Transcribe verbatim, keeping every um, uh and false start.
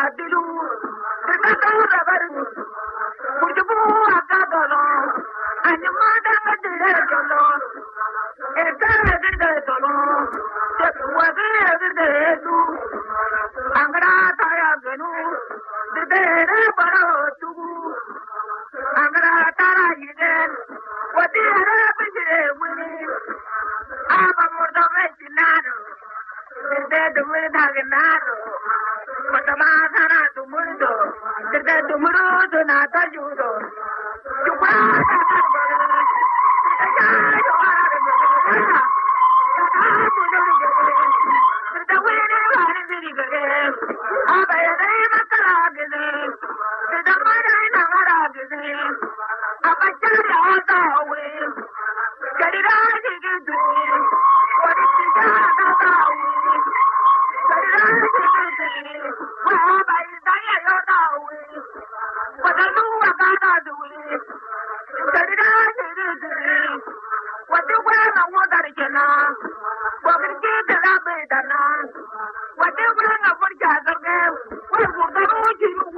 Dilu, the Kakaru, Pujabu, Akadolo, and the mother of the Legolo, a third of the Dolo, whatever they do, Angara Taraganu, the Dere Barotu, Angara Taragan, what the Arab winning, I'm a more than Reginado, the dead with Aganado. Matamana to Mundo, the dead to Mundo, not a judo. To the winning again. I by a name of the Lagazine, the mother in a Lagazine. I by all the way. Get it out again to me. What is the done? Get it out again to me. Well, by the way. What I know about the way. Get it out again to me. What the way I want that again now. What can get the rabbit now? What the way I want that again. What would I want you